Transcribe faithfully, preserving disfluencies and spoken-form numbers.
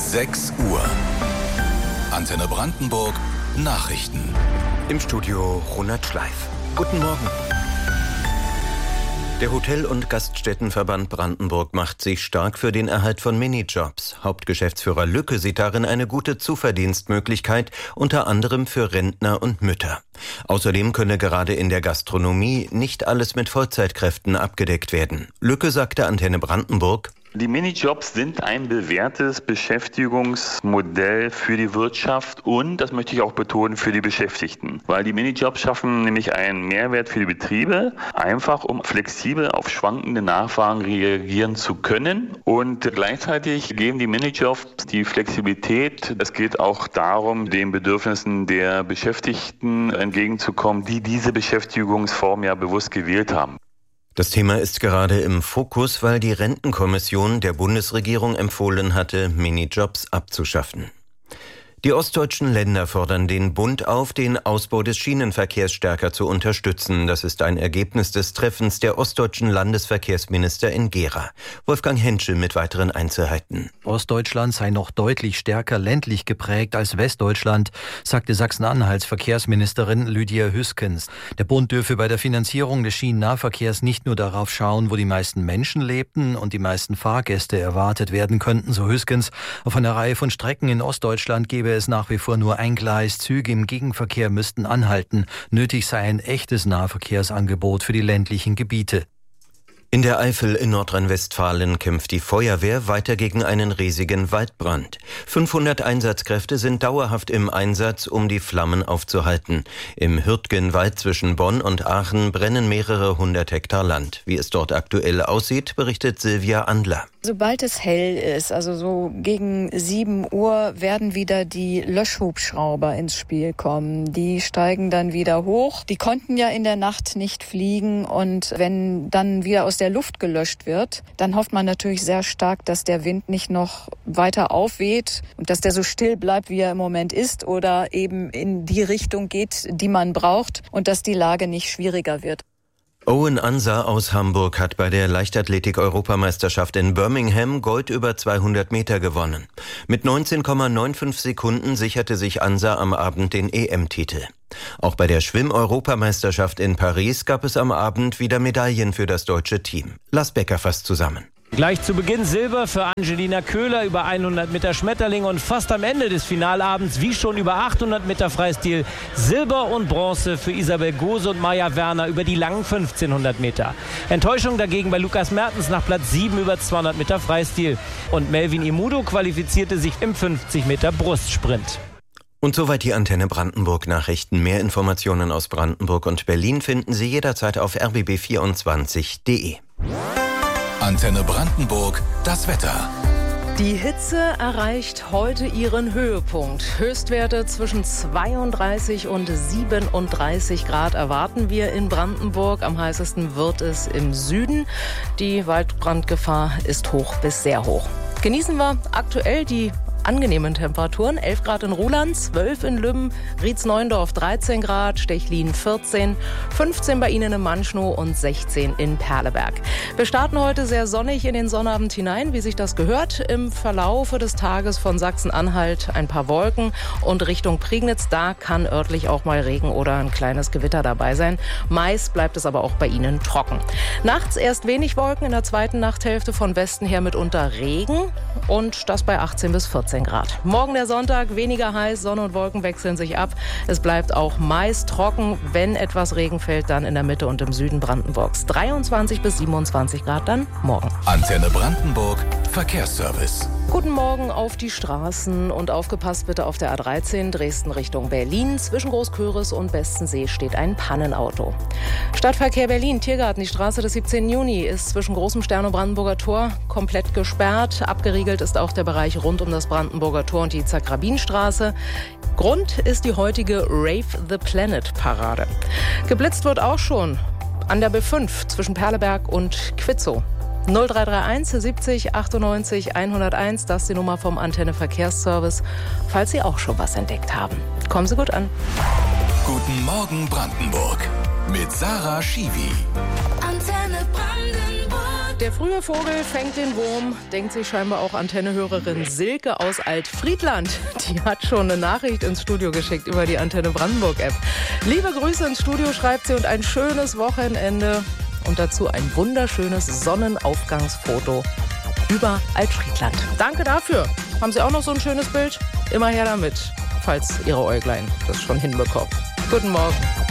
sechs Uhr. Antenne Brandenburg Nachrichten. Im Studio Ronald Schleif. Guten Morgen. Der Hotel- und Gaststättenverband Brandenburg macht sich stark für den Erhalt von Minijobs. Hauptgeschäftsführer Lücke sieht darin eine gute Zuverdienstmöglichkeit, unter anderem für Rentner und Mütter. Außerdem könne gerade in der Gastronomie nicht alles mit Vollzeitkräften abgedeckt werden. Lücke sagte Antenne Brandenburg: Die Minijobs sind ein bewährtes Beschäftigungsmodell für die Wirtschaft und, das möchte ich auch betonen, für die Beschäftigten. Weil die Minijobs schaffen nämlich einen Mehrwert für die Betriebe, einfach um flexibel auf schwankende Nachfragen reagieren zu können. Und gleichzeitig geben die Minijobs die Flexibilität. Es geht auch darum, den Bedürfnissen der Beschäftigten entgegenzukommen, die diese Beschäftigungsform ja bewusst gewählt haben. Das Thema ist gerade im Fokus, weil die Rentenkommission der Bundesregierung empfohlen hatte, Minijobs abzuschaffen. Die ostdeutschen Länder fordern den Bund auf, den Ausbau des Schienenverkehrs stärker zu unterstützen. Das ist ein Ergebnis des Treffens der ostdeutschen Landesverkehrsminister in Gera. Wolfgang Henschel mit weiteren Einzelheiten. Ostdeutschland sei noch deutlich stärker ländlich geprägt als Westdeutschland, sagte Sachsen-Anhalts Verkehrsministerin Lydia Hüskens. Der Bund dürfe bei der Finanzierung des Schienennahverkehrs nicht nur darauf schauen, wo die meisten Menschen lebten und die meisten Fahrgäste erwartet werden könnten, so Hüskens. Auf einer Reihe von Strecken in Ostdeutschland gebe es nach wie vor nur ein Gleis. Züge im Gegenverkehr müssten anhalten. Nötig sei ein echtes Nahverkehrsangebot für die ländlichen Gebiete. In der Eifel in Nordrhein-Westfalen kämpft die Feuerwehr weiter gegen einen riesigen Waldbrand. fünfhundert Einsatzkräfte sind dauerhaft im Einsatz, um die Flammen aufzuhalten. Im Hürtgenwald zwischen Bonn und Aachen brennen mehrere hundert Hektar Land. Wie es dort aktuell aussieht, berichtet Silvia Andler. Sobald es hell ist, also so gegen sieben Uhr, werden wieder die Löschhubschrauber ins Spiel kommen. Die steigen dann wieder hoch. Die konnten ja in der Nacht nicht fliegen und wenn dann wieder aus der Luft gelöscht wird, dann hofft man natürlich sehr stark, dass der Wind nicht noch weiter aufweht und dass der so still bleibt, wie er im Moment ist oder eben in die Richtung geht, die man braucht und dass die Lage nicht schwieriger wird. Owen Ansa aus Hamburg hat bei der Leichtathletik-Europameisterschaft in Birmingham Gold über zweihundert Meter gewonnen. Mit neunzehn Komma fünfundneunzig Sekunden sicherte sich Ansa am Abend den E M-Titel. Auch bei der Schwimm-Europameisterschaft in Paris gab es am Abend wieder Medaillen für das deutsche Team. Lars Becker fasst zusammen. Gleich zu Beginn Silber für Angelina Köhler über hundert Meter Schmetterling und fast am Ende des Finalabends, wie schon über achthundert Meter Freistil, Silber und Bronze für Isabel Gose und Maja Werner über die langen fünfzehnhundert Meter. Enttäuschung dagegen bei Lukas Mertens nach Platz sieben über zweihundert Meter Freistil. Und Melvin Imudo qualifizierte sich im fünfzig Meter Brustsprint. Und soweit die Antenne Brandenburg Nachrichten. Mehr Informationen aus Brandenburg und Berlin finden Sie jederzeit auf r b b vierundzwanzig punkt d e. Antenne Brandenburg, das Wetter. Die Hitze erreicht heute ihren Höhepunkt. Höchstwerte zwischen zweiunddreißig und siebenunddreißig Grad erwarten wir in Brandenburg. Am heißesten wird es im Süden. Die Waldbrandgefahr ist hoch bis sehr hoch. Genießen wir aktuell die angenehmen Temperaturen. elf Grad in Ruhland, zwölf in Lübben, Rietz-Neuendorf dreizehn Grad, Stechlin vierzehn, fünfzehn bei Ihnen in Manschnow und sechzehn in Perleberg. Wir starten heute sehr sonnig in den Sonnabend hinein, wie sich das gehört. Im Verlaufe des Tages von Sachsen-Anhalt ein paar Wolken und Richtung Prignitz, da kann örtlich auch mal Regen oder ein kleines Gewitter dabei sein. Meist bleibt es aber auch bei Ihnen trocken. Nachts erst wenig Wolken, in der zweiten Nachthälfte von Westen her mitunter Regen und das bei achtzehn bis vierzehn Grad. Morgen der Sonntag, weniger heiß, Sonne und Wolken wechseln sich ab. Es bleibt auch meist trocken, wenn etwas Regen fällt, dann in der Mitte und im Süden Brandenburgs. dreiundzwanzig bis siebenundzwanzig Grad dann morgen. Antenne Brandenburg, Verkehrsservice. Guten Morgen auf die Straßen und aufgepasst bitte auf der A dreizehn Dresden Richtung Berlin. Zwischen Großköris und Bestensee steht ein Pannenauto. Stadtverkehr Berlin, Tiergarten, die Straße des siebzehnten Juni ist zwischen Großem Stern und Brandenburger Tor komplett gesperrt. Abgeriegelt ist auch der Bereich rund um das Brandenburger Tor und die Isaac-Rabin-Straße. Grund ist die heutige Rave the Planet Parade. Geblitzt wird auch schon an der B fünf zwischen Perleberg und Quitzow. null drei drei eins siebzig achtundneunzig hunderteins, das ist die Nummer vom Antenne Verkehrsservice, falls Sie auch schon was entdeckt haben. Kommen Sie gut an. Guten Morgen Brandenburg mit Sarah Schiwi. Antenne Brandenburg. Der frühe Vogel fängt den Wurm, denkt sich scheinbar auch Antenne-Hörerin Silke aus Altfriedland. Die hat schon eine Nachricht ins Studio geschickt über die Antenne Brandenburg-App. Liebe Grüße ins Studio, schreibt sie, und ein schönes Wochenende. Und dazu ein wunderschönes Sonnenaufgangsfoto über Altfriedland. Danke dafür. Haben Sie auch noch so ein schönes Bild? Immer her damit, falls Ihre Äuglein das schon hinbekommen. Guten Morgen.